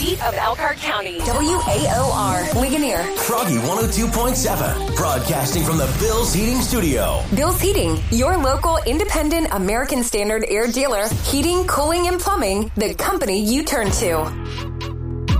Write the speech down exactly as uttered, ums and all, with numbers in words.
heat of Elkhart County. W A O R, Ligonier. Froggy one oh two point seven, broadcasting from the Bill's Heating Studio. Bill's Heating, your local independent American Standard air dealer. Heating, cooling, and plumbing, the company you turn to.